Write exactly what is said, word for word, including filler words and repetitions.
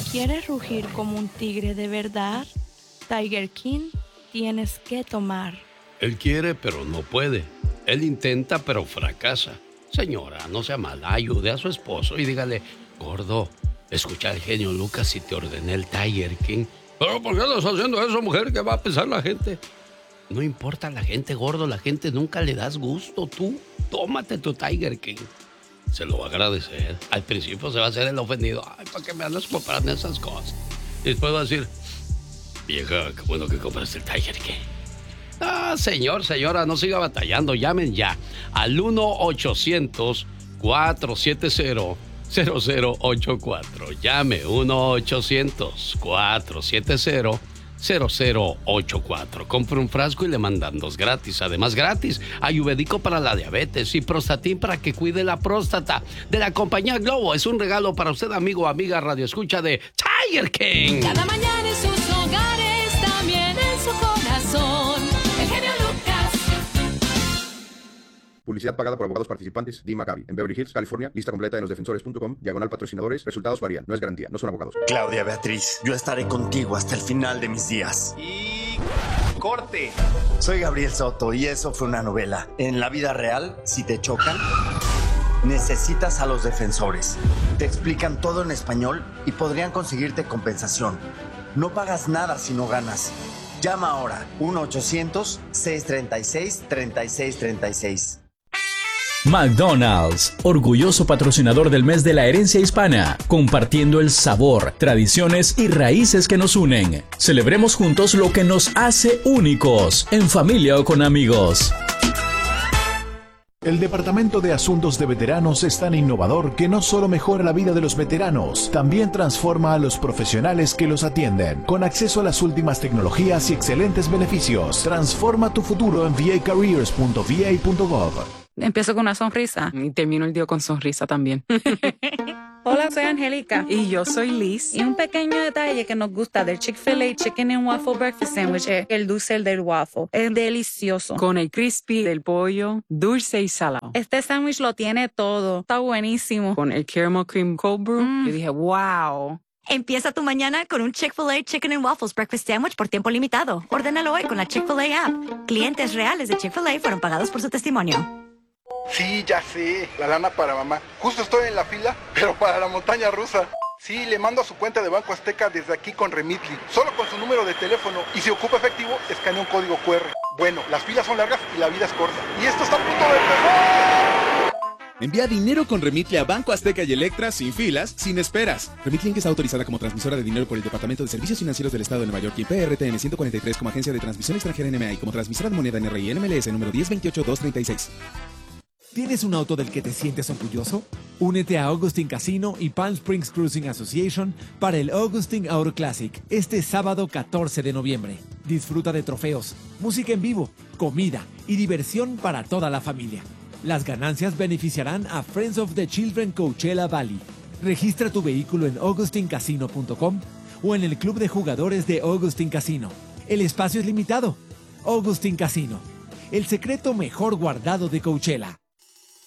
quieres rugir como un tigre de verdad, Tiger King, tienes que tomar. Él quiere, pero no puede. Él intenta, pero fracasa. Señora, no sea mala, ayude a su esposo y dígale, gordo, escucha al genio Lucas y te ordené el Tiger King. ¿Pero por qué estás haciendo eso, mujer? ¿Qué va a pensar la gente? No importa la gente, gordo, la gente nunca le das gusto. Tú, tómate tu Tiger King. Se lo va a agradecer. Al principio se va a hacer el ofendido. Ay, ¿para qué me andas comprando esas cosas? Y después va a decir, vieja, qué bueno que compraste el Tiger King. Ah, señor, señora, no siga batallando. Llamen ya al uno ochocientos, cuatro siete cero, cero cero ocho cuatro. Llame uno ochocientos, cuatro siete cero, cero cero ocho cuatro. Compre un frasco y le mandan dos gratis. Además, gratis, ayurvédico para la diabetes y Prostatin para que cuide la próstata. De la compañía Globo. Es un regalo para usted, amigo o amiga radioescucha de Tiger King. Cada mañana en sus hogares, también en su corazón. El genio Lucas. Publicidad pagada por abogados participantes. Dean Maccabi. En Beverly Hills, California. Lista completa en los defensores punto com. Diagonal patrocinadores. Resultados varían. No es garantía. No son abogados. Claudia Beatriz, yo estaré contigo hasta el final de mis días. Y... corte. Soy Gabriel Soto y eso fue una novela. En la vida real, si te chocan, necesitas a los defensores. Te explican todo en español y podrían conseguirte compensación. No pagas nada si no ganas. Llama ahora. uno ochocientos, seiscientos treinta y seis, treinta y seis treinta y seis. McDonald's, orgulloso patrocinador del mes de la herencia hispana, compartiendo el sabor, tradiciones y raíces que nos unen. Celebremos juntos lo que nos hace únicos, en familia o con amigos. El Departamento de Asuntos de Veteranos es tan innovador que no solo mejora la vida de los veteranos, también transforma a los profesionales que los atienden. Con acceso a las últimas tecnologías y excelentes beneficios, transforma tu futuro en v a careers punto v a punto gov. Empiezo con una sonrisa y termino el día con sonrisa también. Hola, soy Angélica. Y yo soy Liz. Y un pequeño detalle que nos gusta del Chick-fil-A Chicken and Waffle Breakfast Sandwich es el dulce del waffle. Es delicioso. Con el crispy del pollo, dulce y salado. Este sándwich lo tiene todo. Está buenísimo. Con el caramel cream cold brew, mm. yo dije, wow. Empieza tu mañana con un Chick-fil-A Chicken and Waffles Breakfast Sandwich por tiempo limitado. Ordénalo hoy con la Chick-fil-A app. Clientes reales de Chick-fil-A fueron pagados por su testimonio. Sí, ya sé, la lana para mamá. Justo estoy en la fila, pero para la montaña rusa. Sí, le mando a su cuenta de Banco Azteca desde aquí con Remitly. Solo con su número de teléfono. Y si ocupa efectivo, escanea un código cu erre. Bueno, las filas son largas y la vida es corta. Y esto está a punto de empezar. Envía dinero con Remitly a Banco Azteca y Electra sin filas, sin esperas. Remitly está autorizada como transmisora de dinero por el Departamento de Servicios Financieros del Estado de Nueva York y P R T N ciento cuarenta y tres como agencia de transmisión extranjera N M A y como transmisora de moneda N R I N M L S número diez veintiocho dos treinta y seis. ¿Tienes un auto del que te sientes orgulloso? Únete a Augustin Casino y Palm Springs Cruising Association para el Augustin Auto Classic este sábado catorce de noviembre. Disfruta de trofeos, música en vivo, comida y diversión para toda la familia. Las ganancias beneficiarán a Friends of the Children Coachella Valley. Registra tu vehículo en augustin casino punto com o en el club de jugadores de Augustin Casino. El espacio es limitado. Augustin Casino, el secreto mejor guardado de Coachella.